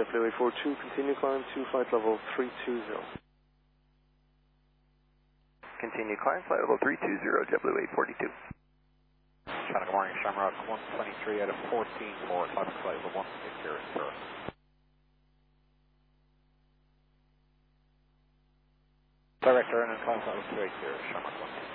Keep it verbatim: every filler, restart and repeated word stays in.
JetBlue eight four two, continue climb to flight level three two zero. Continue climb, flight level three two zero, JetBlue eight four two. China, good morning, Shamrock one twenty-three out of fourteen for climb flight level one six zero zero. Director and climb flight level two eight zero, Shamrock one.